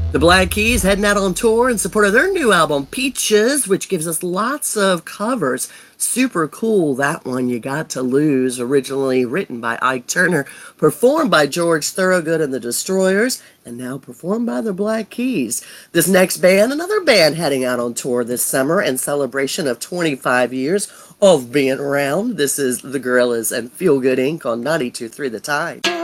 The Black Keys heading out on tour in support of their new album, Peaches, which gives us lots of covers. Super cool, that one, You Got to Lose, originally written by Ike Turner, performed by George Thorogood and the Destroyers, and now performed by the Black Keys. This next band, another band heading out on tour this summer in celebration of 25 years of being around. This is The Gorillaz and Feel Good Inc. on 92.3 The Tide.